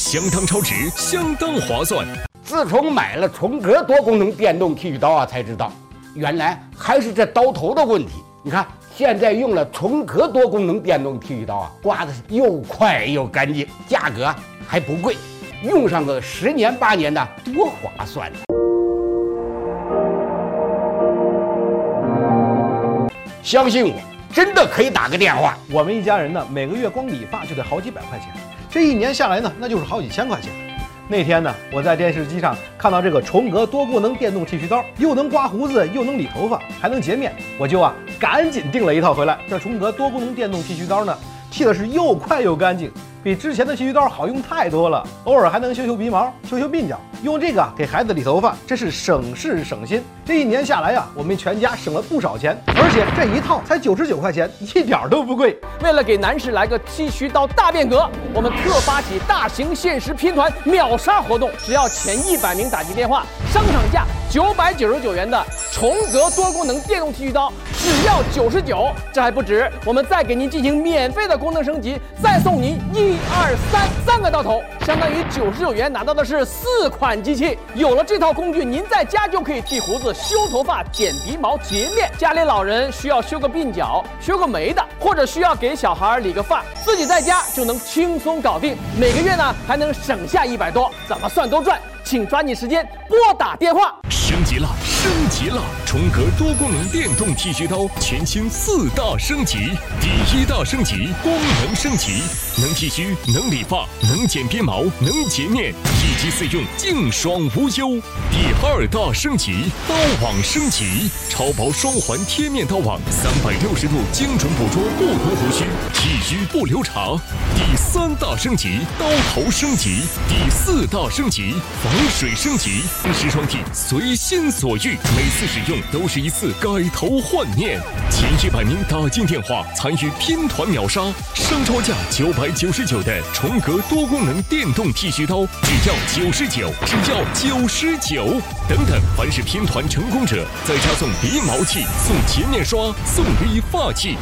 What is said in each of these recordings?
相当超值，相当划算。 自从买了重格多功能电动剃须刀啊，才知道原来还是这刀头的问题。你看，现在用了重格多功能电动剃须刀啊，刮的是又快又干净，价格还不贵，用上个10年8年的，多划算！相信我，真的可以打个电话。 我们一家人呢，每个月光理发就得好几百块钱，这一年下来呢，那就是好几千块钱。那天呢，我在电视机上看到这个重格多功能电动剃须刀，又能刮胡子，又能理头发，还能洁面，我就赶紧订了一套回来。这重格多功能电动剃须刀呢，剃的是又快又干净，比之前的剃须刀好用太多了。偶尔还能修修鼻毛，修修鬓角，用这个给孩子理头发，真是省事省心。这一年下来呀，我们全家省了不少钱，而且这一套才99块钱，一点都不贵。 为了给男士来个剃须刀大变革，我们特发起大型限时拼团秒杀活动，只要前100名打进电话，商场价999元的重格多功能电动剃须刀只要99，这还不止，我们再给您进行免费的功能升级，再送您1、2、3个刀头，相当于99元拿到的是4款机器。有了这套工具，您在家就可以剃胡子、修头发、剪鼻毛、洁面。家里老人需要修个鬓角、修个眉的，或者需要给小孩理个发，自己在家就能轻松搞定。每个月呢还能省下100多，怎么算都赚。请抓紧时间拨打电话。 升级了，升级了！重格多功能电动剃须刀全新4大升级。第1大升级，功能升级，能剃须，能理发，能剪边毛，能洁面，一机4用，净爽无忧。第2大升级，刀网升级，超薄双环贴面刀网，360度精准捕捉不同胡须，剃须不留茬。第3大升级，刀头升级。第4大升级，防水升级，时双剃随心所欲，每次使用都是一次改头换面。前100名打进电话参与拼团秒杀，商超价999的重格多功能电动剃须刀只要99，只要99。等等，凡是拼团成功者，再加送鼻毛器、送洁面刷、送理发器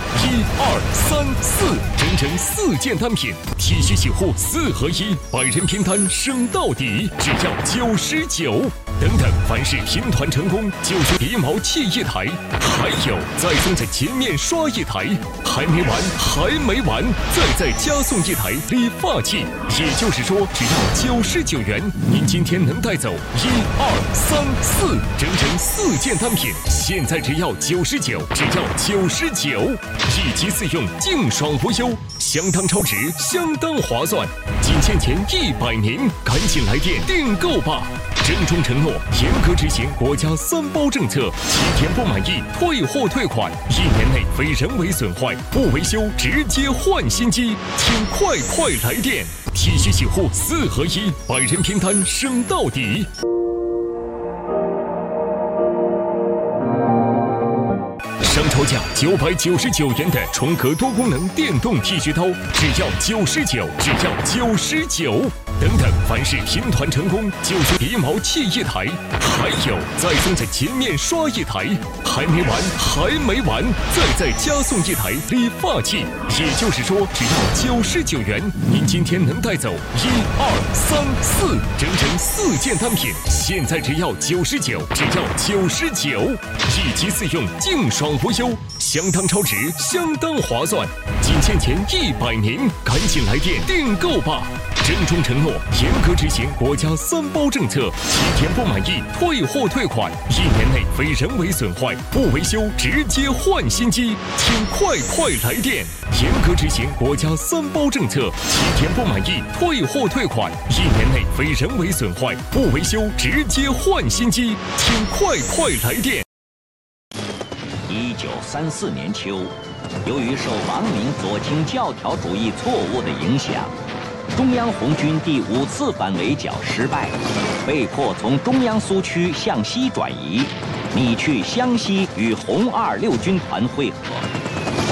，1、2、3、4，整整4件单品，剃须洗护4合1，百人拼单省到底，只要99。等等，凡是拼团成功，就送鼻毛器1台，还有再送这洁面刷1台，还没完，还没完，再加送1台理发器。也就是说，只要99元，您今天能带走1、2、3、4，整整4件单品，现在只要99，只要99，一机4用，净爽无忧，相当超值，相当划算。仅限前100名，赶紧来电订购吧！郑重承诺，严格执行国家3包政策，7天不满意退货退款，1年内非人为损坏不维修直接换新机，请快来电！剃须洗护4合1，百人拼单省到底。商超价999元的重格多功能电动剃须刀，只要99，只要99。等等，凡是拼团成功，就送鼻毛器1台，还有再送这洁面刷1台，还没完，还没完，再加送1台理发器。也就是说，只要99元，您今天能带走1、2、3、4，整整4件单品，现在只要99，只要99，一机4用，净爽无忧，相当超值，相当划算。仅限前100名，赶紧来电订购吧！郑重承诺，严格执行国家3包政策，7天不满意退货退款，1年内非人为损坏不维修直接换新机，请快来电！严格执行国家3包政策，7天不满意退货退款，1年内非人为损坏不维修直接换新机，请快来电 ！1934年秋，由于受王明左倾教条主义错误的影响，中央红军第5次反围剿失败，被迫从中央苏区向西转移，拟去湘西与红2、6军团会合。